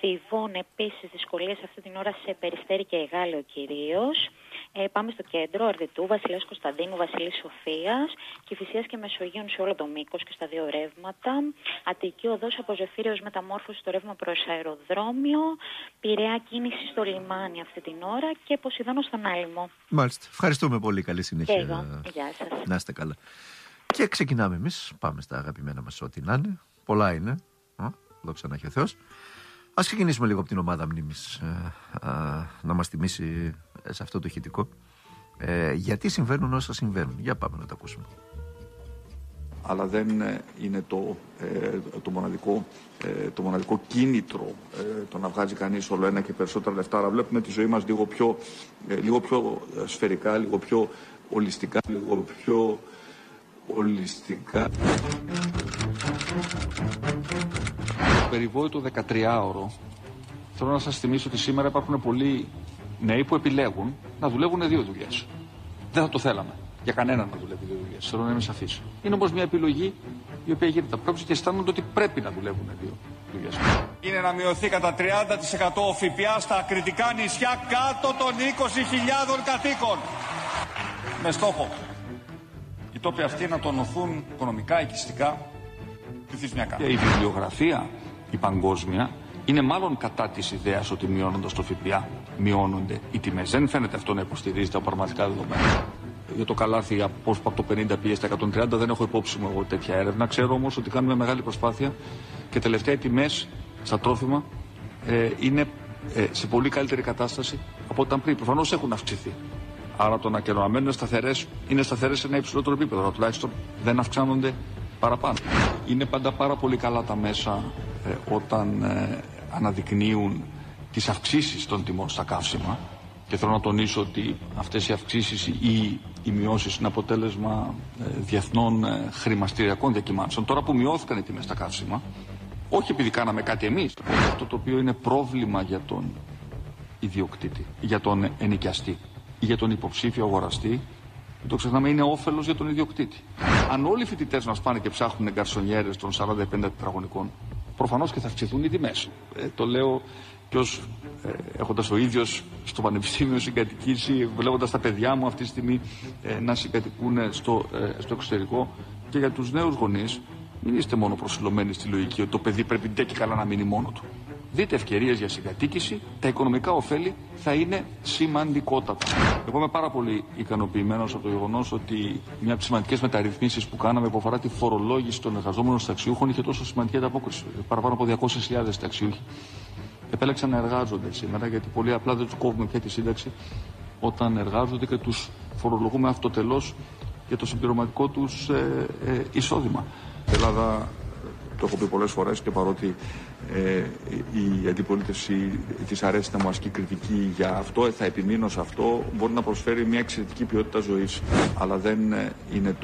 Φιβών επίσης δυσκολίες αυτή την ώρα σε Περιστέρι και Εγάλεο κυρίως. Πάμε στο κέντρο, Αρδιτού, Βασιλέως Κωνσταντίνου, Βασιλής Σοφίας, Κηφισίας και Μεσογείων σε όλο το μήκος και στα δύο ρεύματα. Αττική Οδός από Ζεφύριος Μεταμόρφωση στο ρεύμα προς αεροδρόμιο. Πειραιά κίνηση στο λιμάνι αυτή την ώρα και Ποσειδώνο στον Άλυμο. Μάλιστα. Ευχαριστούμε πολύ. Καλή συνέχεια. Και εγώ. Γεια σας. Να είστε καλά. Και ξεκινάμε εμείς. Πάμε στα αγαπημένα μας, ό,τι να είναι. Πολλά είναι. Δόξα να έχει ο Θεός. Ας ξεκινήσουμε λίγο από την ομάδα μνήμης να μας θυμίσει σε αυτό το ηχητικό γιατί συμβαίνουν όσα συμβαίνουν. Για πάμε να το ακούσουμε. Αλλά δεν είναι το μοναδικό κίνητρο το να βγάζει κανείς όλο ένα και περισσότερα λεφτά. Αλλά βλέπουμε τη ζωή μας λίγο πιο σφαιρικά, λίγο πιο ολιστικά, Περιβόητο 13ωρο. Θέλω να σας θυμίσω ότι σήμερα υπάρχουν πολλοί νέοι που επιλέγουν να δουλεύουν 2 δουλειές. Δεν θα το θέλαμε για κανέναν να δουλεύει 2 δουλειές. Θέλω να είμαι σαφής. Είναι όμως μια επιλογή η οποία γίνεται από κάποιους και αισθάνονται ότι πρέπει να δουλεύουν 2 δουλειές. Είναι να μειωθεί κατά 30% ο ΦΠΑ στα ακριτικά νησιά κάτω των 20.000 κατοίκων. Με στόχο οι τόποι αυτοί να τονωθούν οικονομικά, οικιστικά, πληθυσμιακά. Και η βιβλιογραφία, η παγκόσμια, είναι μάλλον κατά της ιδέας ότι μειώνοντας το ΦΠΑ μειώνονται οι τιμές. Δεν φαίνεται αυτό να υποστηρίζεται από πραγματικά δεδομένα. Για το καλάθι από το 50 πήγε στα 130 δεν έχω υπόψη μου εγώ τέτοια έρευνα. Ξέρω όμως ότι κάνουμε μεγάλη προσπάθεια και τελευταία οι τιμές στα τρόφιμα είναι σε πολύ καλύτερη κατάσταση από όταν πριν. Προφανώς έχουν αυξηθεί. Άρα το να μένουν είναι σταθερές σε ένα υψηλότερο επίπεδο, αλλά τουλάχιστον δεν αυξάνονται παραπάνω. Είναι πάντα πάρα πολύ καλά τα μέσα όταν αναδεικνύουν τις αυξήσεις των τιμών στα καύσιμα και θέλω να τονίσω ότι αυτές οι αυξήσεις ή οι μειώσεις είναι αποτέλεσμα διεθνών χρηματιστηριακών διακυμάνσεων. Τώρα που μειώθηκαν οι τιμές στα καύσιμα, όχι επειδή κάναμε κάτι εμείς, αυτό το οποίο είναι πρόβλημα για τον ιδιοκτήτη, για τον ενοικιαστή ή για τον υποψήφιο αγοραστή, το ξεχνάμε, είναι όφελος για τον ιδιοκτήτη. Αν όλοι οι φοιτητές μας πάνε και ψάχνουν γκαρσονιέρες των 45 τετραγωνικών, προφανώς και θα αυξηθούν οι τιμές. Το λέω και έχοντας ο ίδιος στο πανεπιστήμιο συγκατοικήσει, βλέποντας τα παιδιά μου αυτή τη στιγμή να συγκατοικούν στο εξωτερικό. Και για τους νέους γονείς, μην είστε μόνο προσιλωμένοι στη λογική ότι το παιδί πρέπει ντε και καλά να μείνει μόνο του. Δείτε ευκαιρίες για συγκατοίκηση, τα οικονομικά ωφέλη θα είναι σημαντικότατα. Εγώ είμαι πάρα πολύ ικανοποιημένος από το γεγονός ότι μια από τις σημαντικές μεταρρυθμίσεις που κάναμε που αφορά τη φορολόγηση των εργαζόμενων ταξιούχων είχε τόσο σημαντική ανταπόκριση. Παραπάνω από 200.000 ταξιούχοι επέλεξαν να εργάζονται σήμερα, γιατί πολύ απλά δεν τους κόβουμε πια τη σύνταξη όταν εργάζονται και τους φορολογούμε αυτοτελώς για το συμπληρωματικό τους εισόδημα. Ελλάδα, το έχω πει πολλές φορές και παρότι η αντιπολίτευση της αρέσει να μου ασκεί κριτική για αυτό, θα επιμείνω σε αυτό, μπορεί να προσφέρει μια εξαιρετική ποιότητα ζωής. Αλλά δεν είναι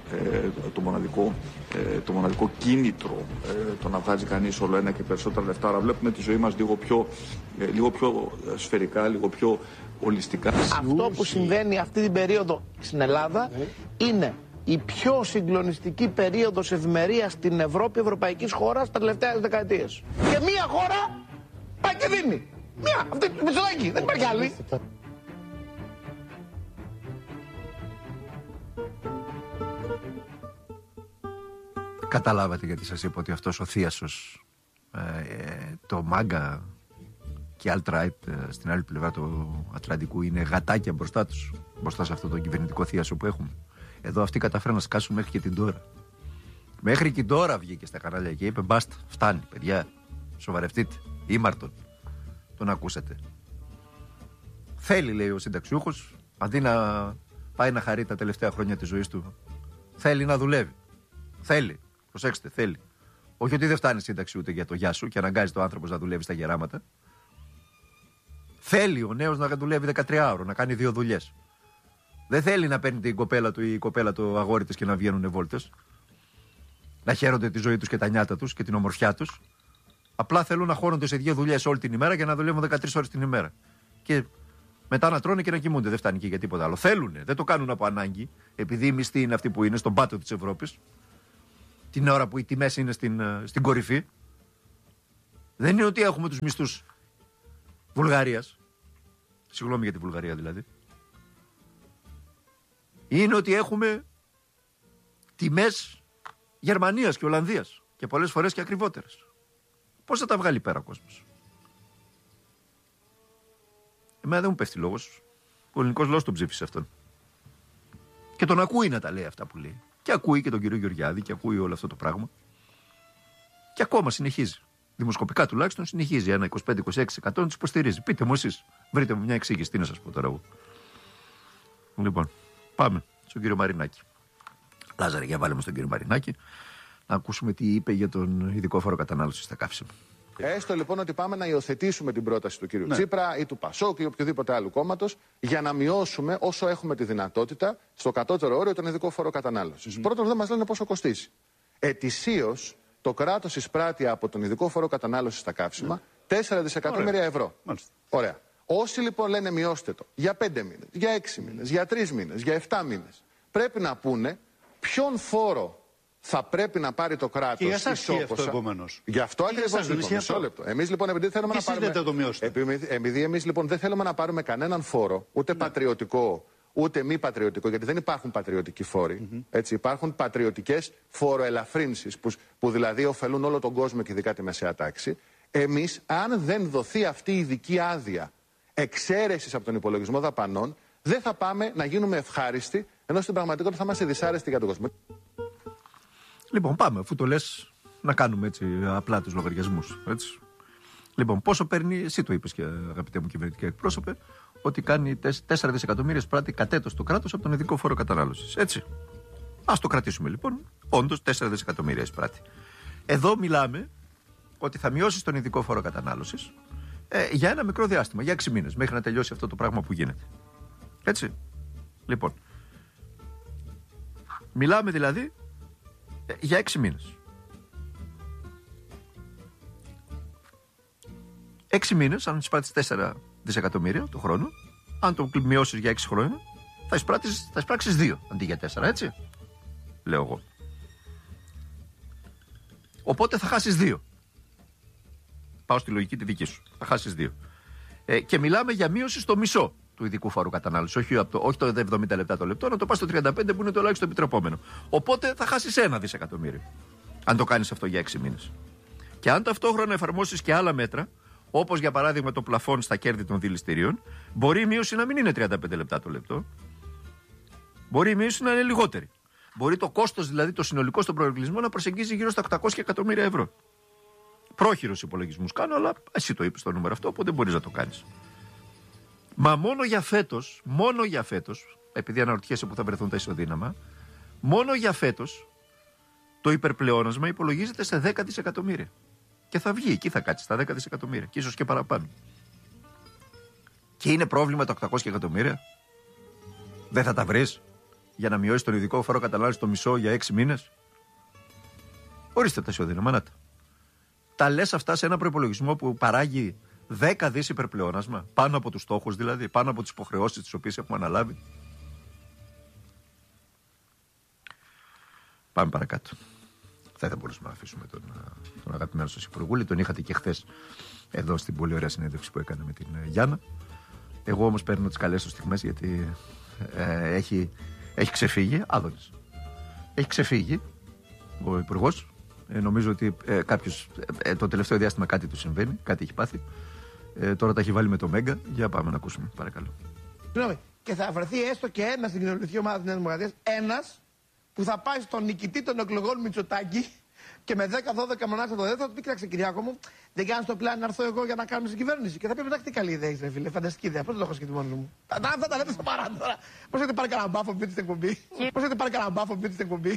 το μοναδικό κίνητρο το να βγάζει κανείς όλο ένα και περισσότερα λεφτά. Αλλά βλέπουμε τη ζωή μας λίγο πιο σφαιρικά, λίγο πιο ολιστικά. Αυτό που συμβαίνει αυτή την περίοδο στην Ελλάδα είναι η πιο συγκλονιστική περίοδος ευημερίας στην Ευρώπη, ευρωπαϊκής χώρας, τα τελευταία δεκαετίες. Και μία χώρα πάει και δίνει. Μία, αυτή η Μητσοτάκη, δεν υπάρχει άλλη. Καταλάβατε γιατί σας είπα ότι αυτός ο θίασος, το μάγκα και alt-right στην άλλη πλευρά του Ατλαντικού είναι γατάκια μπροστά τους, μπροστά σε αυτό το κυβερνητικό θίασο που έχουμε. Εδώ αυτοί καταφέρουν να σκάσουν μέχρι και την τώρα. Μέχρι και τώρα βγήκε στα κανάλια και είπε μπάστα, φτάνει παιδιά, σοβαρευτείτε, ήμαρτον. Τον ακούσατε. Θέλει, λέει ο συνταξιούχος, αντί να πάει να χαρεί τα τελευταία χρόνια της ζωής του, θέλει να δουλεύει. Θέλει, προσέξτε, θέλει. Όχι ότι δεν φτάνει σύνταξη ούτε για το γεια σου και αναγκάζει το άνθρωπος να δουλεύει στα γεράματα. Θέλει ο νέος να δουλεύει 13 ώρο, να κάνει 2 δουλειές. Δεν θέλει να παίρνει την κοπέλα του ή η κοπέλα του αγόρι της και να βγαίνουν βόλτες. Να χαίρονται τη ζωή τους και τα νιάτα τους και την ομορφιά τους. Απλά θέλουν να χώνονται σε 2 δουλειές όλη την ημέρα και να δουλεύουν 13 ώρες την ημέρα. Και μετά να τρώνε και να κοιμούνται. Δεν φτάνει και για τίποτα άλλο. Θέλουνε, δεν το κάνουν από ανάγκη, επειδή οι μισθοί είναι αυτοί που είναι στον πάτο της Ευρώπης, την ώρα που οι τιμές είναι στην κορυφή. Δεν είναι ότι έχουμε τους μισθούς Βουλγαρίας. Συγγνώμη για τη Βουλγαρία δηλαδή. Είναι ότι έχουμε τιμές Γερμανίας και Ολλανδίας και πολλές φορές και ακριβότερες. Πώς θα τα βγάλει πέρα ο κόσμος? Εμένα δεν μου πέφτει λόγος. Ο ελληνικός λαός τον ψήφισε αυτόν. Και τον ακούει να τα λέει αυτά που λέει. Και ακούει και τον κύριο Γεωργιάδη και ακούει όλο αυτό το πράγμα. Και ακόμα συνεχίζει. Δημοσκοπικά τουλάχιστον συνεχίζει. Ένα 25-26% του υποστηρίζει. Πείτε μου εσείς. Βρείτε μου μια εξήγηση. Τι να σας πω τώρα εγώ. Λοιπόν, πάμε στον κύριο Μαρινάκη. Λάζαρε, για βάλε μας τον κύριο Μαρινάκη να ακούσουμε τι είπε για τον ειδικό φόρο κατανάλωσης στα καύσιμα. Έστω λοιπόν ότι πάμε να υιοθετήσουμε την πρόταση του κύριου Τσίπρα ή του Πασόκ ή οποιοδήποτε άλλου κόμματος για να μειώσουμε όσο έχουμε τη δυνατότητα στο κατώτερο όριο τον ειδικό φόρο κατανάλωσης. Πρώτον, δεν μας λένε πόσο κοστίζει. Ετησίως το κράτος εισπράττει από τον ειδικό φόρο κατανάλωσης στα καύσιμα 4 δισεκατομμύρια ευρώ. Ωραία. Όσοι λοιπόν λένε μειώστε το για 5 μήνες, για 6 μήνες, για 3 μήνες, για 7 μήνες, πρέπει να πούνε ποιον φόρο θα πρέπει να πάρει το κράτος ισόποσα. Γι' αυτό ακριβώς λοιπόν. Μισό λεπτό. Εμείς λοιπόν, επειδή θέλουμε να πάρουμε. Επειδή εμείς λοιπόν δεν θέλουμε να πάρουμε κανέναν φόρο, ούτε πατριωτικό, ούτε μη πατριωτικό, γιατί δεν υπάρχουν πατριωτικοί φόροι. Έτσι, υπάρχουν πατριωτικές φοροελαφρύνσεις, που δηλαδή ωφελούν όλο τον κόσμο και ειδικά τη μεσαία τάξη. Εμείς, αν δεν δοθεί αυτή η ειδική άδεια εξαίρεσης από τον υπολογισμό δαπανών, δεν θα πάμε να γίνουμε ευχάριστοι, ενώ στην πραγματικότητα θα είμαστε δυσάρεστοι για τον κόσμο. Λοιπόν, πάμε, αφού το λες, να κάνουμε έτσι απλά τους λογαριασμούς. Έτσι. Λοιπόν, πόσο παίρνει, εσύ το είπες και αγαπητέ μου κυβερνητική εκπρόσωπε, ότι κάνει 4 δισεκατομμύρια εισπράττει κατέτος το κράτος από τον ειδικό φόρο κατανάλωσης. Έτσι. Ας το κρατήσουμε λοιπόν. Όντως 4 δισεκατομμύρια εισπράττει. Εδώ μιλάμε ότι θα μειώσει τον ειδικό φόρο κατανάλωσης για ένα μικρό διάστημα, για 6 μήνες, μέχρι να τελειώσει αυτό το πράγμα που γίνεται. Έτσι. Λοιπόν. Μιλάμε δηλαδή για 6 μήνες. 6 μήνες, αν εισπράττεις 4 δισεκατομμύρια το χρόνο, αν το μειώσεις για 6 χρόνια, θα εισπράξεις 2 αντί για 4, έτσι. Λέω εγώ. Οπότε θα χάσεις 2. Πάω στη λογική τη δική σου. Θα χάσεις 2. Και μιλάμε για μείωση στο μισό του ειδικού φόρου κατανάλωσης. Όχι το 70 λεπτά το λεπτό, να το πας στο 35 που είναι το ελάχιστο επιτρεπόμενο. Οπότε θα χάσεις 1 δισεκατομμύριο. Αν το κάνεις αυτό για 6 μήνες. Και αν ταυτόχρονα εφαρμόσεις και άλλα μέτρα, όπως για παράδειγμα το πλαφόν στα κέρδη των δηληστηρίων, μπορεί η μείωση να μην είναι 35 λεπτά το λεπτό. Μπορεί η μείωση να είναι λιγότερη. Μπορεί το κόστος, δηλαδή το συνολικό στον προϋπολογισμό, να προσεγγίζει γύρω στα 800 εκατομμύρια ευρώ. Πρόχειρους υπολογισμούς κάνω, αλλά εσύ το είπες το νούμερο αυτό, οπότε μπορείς να το κάνεις. Μα μόνο για φέτος, επειδή αναρωτιέσαι που θα βρεθούν τα ισοδύναμα, μόνο για φέτος το υπερπλεόνασμα υπολογίζεται σε 10 δισεκατομμύρια. Και θα βγει, εκεί θα κάτσει στα 10 δισεκατομμύρια και ίσως και παραπάνω. Και είναι πρόβλημα τα 800 εκατομμύρια. Δεν θα τα βρεις για να μειώσει τον ειδικό φόρο κατανάλωσης το μισό για 6 μήνες. Ορίστε τα ισοδύναμα, να τα λες αυτά σε ένα προϋπολογισμό που παράγει 10 δις υπερπλεόνασμα, πάνω από τους στόχους δηλαδή, πάνω από τις υποχρεώσεις τις οποίες έχουμε αναλάβει. Πάμε παρακάτω. Δεν θα μπορούσαμε να αφήσουμε τον αγαπημένο σας Υπουργούλη. Τον είχατε και χθες εδώ στην πολύ ωραία συνέντευξη που έκανε με την Γιάννα. Εγώ όμως παίρνω τις καλές του στιγμές, γιατί έχει ξεφύγει. Άδωνης. Έχει ξεφύγει ο Υπουργός. Νομίζω ότι κάποιος το τελευταίο διάστημα κάτι του συμβαίνει, κάτι έχει πάθει. Τώρα τα έχει βάλει με το Μέγκα. Για πάμε να ακούσουμε, παρακαλώ. Και θα βρεθεί έστω και ένας στην κοινοβουλευτική ομάδα της Νέας Δημοκρατίας, ένας που θα πάει στον νικητή των εκλογών Μητσοτάκη και με 10-12 μονάχα το δεύτερο, του πει: κοίταξε, Κυριάκο μου, δεν κάνεις το πλάνο να έρθω εγώ για να κάνουμε στην κυβέρνηση. Και θα πει: εντάξει, τι καλή ιδέα είσαι, φίλε, φανταστική ιδέα. Πώς το έχω σκεφτεί μόνο μου. Αυτά τα λέτε στο παράδειγμα τώρα. Πώς έχετε πάρει κανένα μπάφο πριν στην εκπομπή.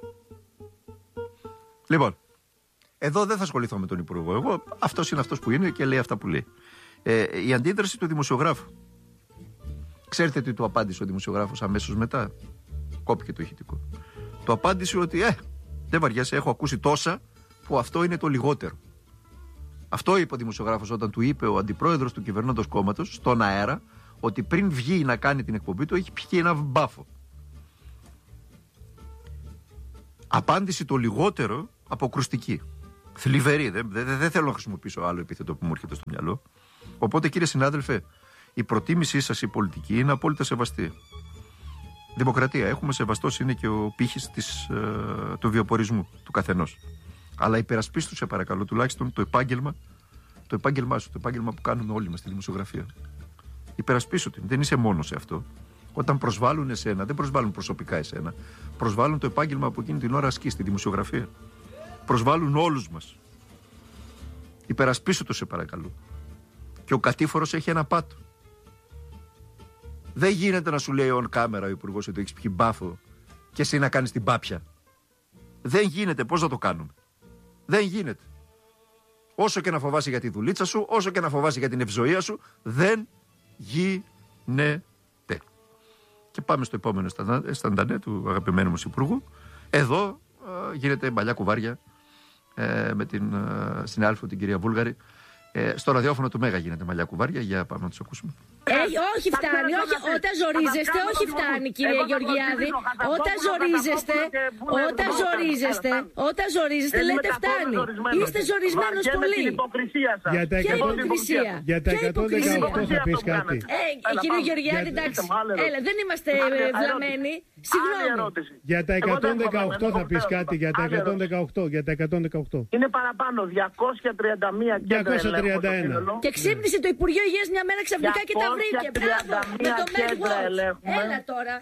Λοιπόν, εδώ δεν θα ασχοληθώ με τον Υπουργό. Εγώ, αυτός είναι αυτός που είναι και λέει αυτά που λέει. Η αντίδραση του δημοσιογράφου. Ξέρετε τι του απάντησε ο δημοσιογράφος αμέσως μετά? Κόπηκε το ηχητικό. Του απάντησε ότι δεν βαριέσαι, έχω ακούσει τόσα που αυτό είναι το λιγότερο. Αυτό είπε ο δημοσιογράφος όταν του είπε ο αντιπρόεδρος του κυβερνώντος κόμματος στον αέρα, ότι πριν βγει να κάνει την εκπομπή του έχει πιει ένα μπάφο. Απάντηση το λιγότερο αποκρουστική. Θλιβερή. Δεν θέλω να χρησιμοποιήσω άλλο επίθετο που μου έρχεται στο μυαλό. Οπότε, κύριε συνάδελφε, η προτίμησή σας η πολιτική είναι απόλυτα σεβαστή. Δημοκρατία έχουμε, σεβαστός είναι και ο πύχης του βιοπορισμού του καθενός. Αλλά υπερασπίστου, σε παρακαλώ, τουλάχιστον το επάγγελμά σου, το επάγγελμα που κάνουμε όλοι μας στη δημοσιογραφία. Υπερασπίσου την, δεν είσαι μόνος σε αυτό. Όταν προσβάλλουν εσένα, δεν προσβάλλουν προσωπικά εσένα. Προσβάλλουν το επάγγελμα που εκείνη την ώρα ασκεί στη δημοσιογραφία. Προσβάλλουν όλους μας. Υπερασπίσου το, σε παρακαλώ. Και ο κατήφορος έχει ένα πάτο. Δεν γίνεται να σου λέει on camera ο υπουργός ότι έχεις πιει μπάφο και εσύ να κάνεις την πάπια. Δεν γίνεται. Πώς να το κάνουμε? Δεν γίνεται. Όσο και να φοβάσαι για τη δουλίτσα σου, όσο και να φοβάσαι για την ευζοία σου, δεν γίνεται. Και πάμε στο επόμενο σταντανέ του αγαπημένου μας υπουργού. Εδώ γίνεται μαλλιά κουβάρια με την συνάδελφο την κυρία Βούλγαρη. Στο ραδιόφωνο του Μέγα γίνεται μαλλιά κουβάρια. Για πάμε να τους ακούσουμε. Όχι φτάνει, όταν ζορίζεστε, όχι φτάνει κύριε Γεωργιάδη. Όταν ζορίζεστε λέτε φτάνει. Είστε ζορισμένος πολύ. Για τα 118 θα πεις κάτι. Κύριε Γεωργιάδη, εντάξει, έλα, δεν είμαστε βλαμμένοι. Συγγνώμη. Για τα 118 θα πεις κάτι, για τα 118. Είναι παραπάνω, 231 κέντρα. Και ξύπνησε το Υπουργείο Υγείας μια μέρα ξαφνικά και τα βρήκε. Μπράβο, με το MedWatch. Έλα τώρα.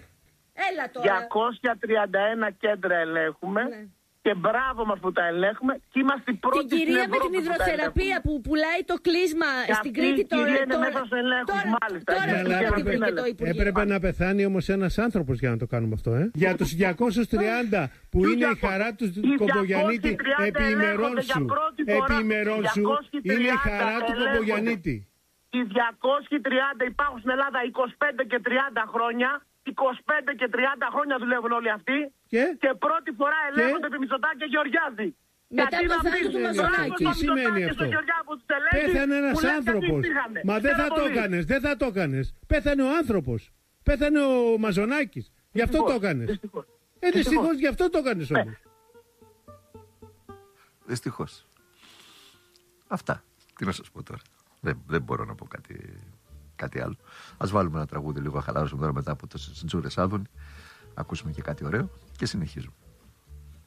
231 κέντρα ελέγχουμε. Ναι. Και μπράβο μας που τα ελέγχουμε. Και είμαστε οι πρώτοι. Την κυρία με την υδροθεραπεία που πουλάει το κλείσμα στην Κρήτη τώρα. Είναι μέσα σε ελέγχους, μάλιστα. Έπρεπε να πεθάνει όμως ένας άνθρωπος για να το κάνουμε αυτό. Για τους 230 που είναι η χαρά του Κομπογιαννίτη επί ημερών σου. Είναι η χαρά του Κομπογιαννίτη. Οι 230 υπάρχουν στην Ελλάδα 25 και 30 χρόνια. 25 και 30 χρόνια δουλεύουν όλοι αυτοί και πρώτη φορά ελέγχονται επί Μητσοτάκη και Γεωργιάδη. Μετά το θάνατο του Μαζονάκη. Τι σημαίνει αυτό? Πέθανε ένας άνθρωπος. Μα δεν θα το έκανες. Πέθανε ο άνθρωπος. Πέθανε ο Μαζονάκης. Γι' αυτό το έκανες. Δυστυχώς γι' αυτό το έκανες όμως. Δυστυχώς. Αυτά. Τι να σας πω τώρα. Δεν μπορώ να πω κάτι άλλο. Ας βάλουμε ένα τραγούδι λίγο, χαλάρωσουμε τώρα μετά από τόσες τζούρες Άδωνη. Ακούσουμε και κάτι ωραίο και συνεχίζουμε.